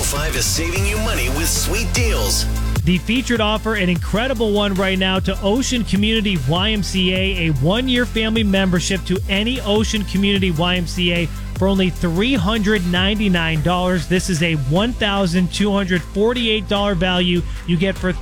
Q105 is saving you money with sweet deals. The featured offer, an incredible one right now to Ocean Community YMCA, a one-year family membership to any Ocean Community YMCA for only $399. This is a $1,248 value you get for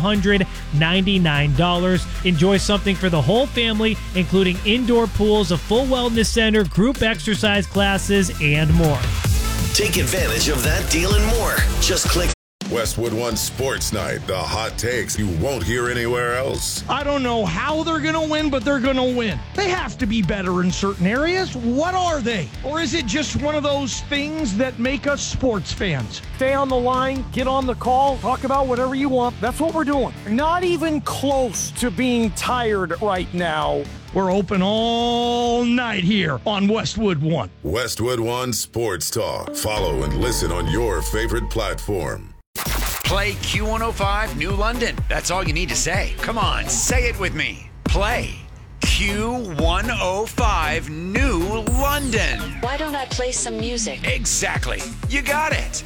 $399. Enjoy something for the whole family, including indoor pools, a full wellness center, group exercise classes, and more. Take advantage of that deal and more. Just click Westwood One Sports Night, the hot takes you won't hear anywhere else. I don't know how they're going to win, but they're going to win. They have to be better in certain areas. What are they? Or is it just one of those things that make us sports fans? Stay on the line, get on the call, talk about whatever you want. That's what we're doing. Not even close to being tired right now. We're open all night here on Westwood One. Westwood One Sports Talk. Follow and listen on your favorite platform. Play Q105 New London. That's all you need to say. Come on, say it with me. Play Q105 New London. Why don't I play some music? Exactly. You got it.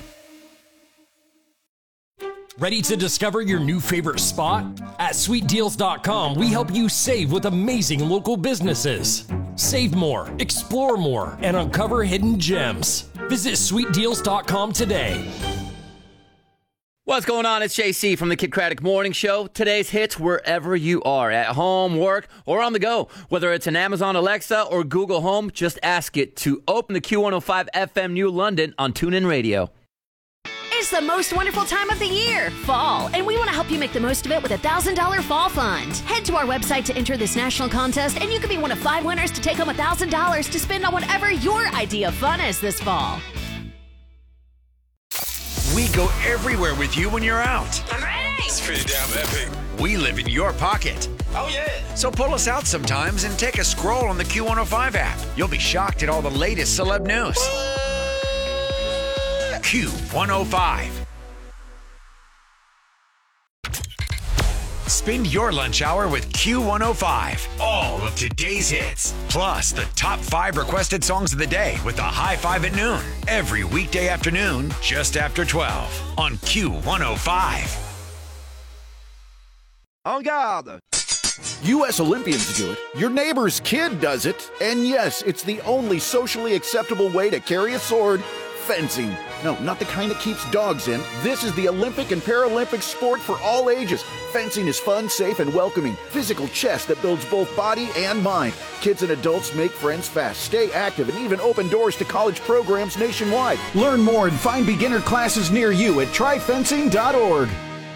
Ready to discover your new favorite spot? At sweetdeals.com, we help you save with amazing local businesses. Save more, explore more, and uncover hidden gems. Visit sweetdeals.com today. What's going on? It's JC from the Kid Craddock Morning Show. Today's hits wherever you are, at home, work, or on the go. Whether it's an Amazon Alexa or Google Home, just ask it to open the Q105 FM New London on TuneIn Radio. It's the most wonderful time of the year, fall, and we want to help you make the most of it with a $1,000 fall fund. Head to our website to enter this national contest, and you could be one of 5 winners to take home $1,000 to spend on whatever your idea of fun is this fall. We go everywhere with you when you're out. I'm ready! It's pretty damn epic. We live in your pocket. Oh, yeah. So pull us out sometimes and take a scroll on the Q105 app. You'll be shocked at all the latest celeb news. Q105. Spend your lunch hour with Q105. All of today's hits. Plus the top 5 requested songs of the day with the High Five at noon. Every weekday afternoon, just after 12 on Q105. En garde. U.S. Olympians do it. Your neighbor's kid does it. And yes, it's the only socially acceptable way to carry a sword. Fencing. No, not the kind that keeps dogs in. This is the Olympic and Paralympic sport for all ages. Fencing is fun, safe, and welcoming. Physical chess that builds both body and mind. Kids and adults make friends fast, stay active, and even open doors to college programs nationwide. Learn more and find beginner classes near you at tryfencing.org.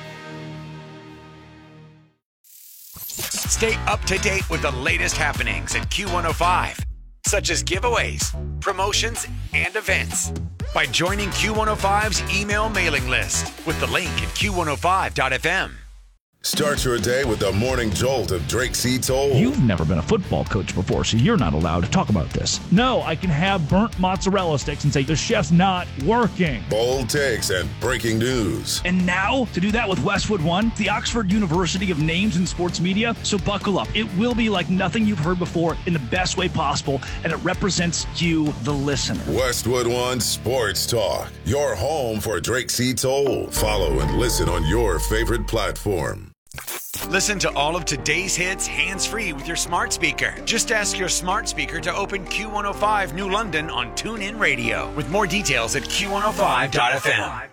Stay up to date with the latest happenings at Q105, such as giveaways, promotions, and events, by joining Q105's email mailing list with the link at q105.fm. Start your day with the morning jolt of Drake C. Toll. You've never been a football coach before, so you're not allowed to talk about this. No, I can have burnt mozzarella sticks and say the chef's not working. Bold takes and breaking news. And now, to do that with Westwood One, the Oxford University of Names in Sports Media, so buckle up. It will be like nothing you've heard before in the best way possible, and it represents you, the listener. Westwood One Sports Talk, your home for Drake C. Toll. Follow and listen on your favorite platform. Listen to all of today's hits hands-free with your smart speaker. Just ask your smart speaker to open Q105 New London on TuneIn Radio. With more details at q105.fm.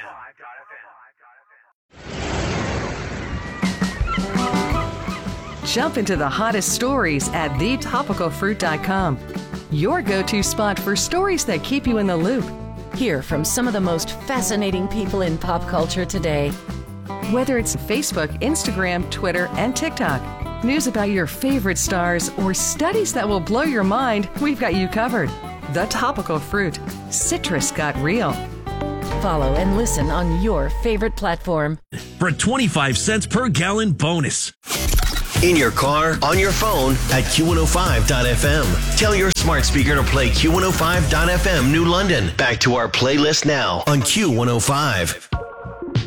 Jump into the hottest stories at thetopicalfruit.com. Your go-to spot for stories that keep you in the loop. Hear from some of the most fascinating people in pop culture today. Whether it's Facebook, Instagram, Twitter, and TikTok, news about your favorite stars, or studies that will blow your mind, we've got you covered. The Topical Fruit. Citrus got real. Follow and listen on your favorite platform. For a 25 cents per gallon bonus. In your car, on your phone, at Q105.fm. Tell your smart speaker to play Q105.fm New London. Back to our playlist now on Q105.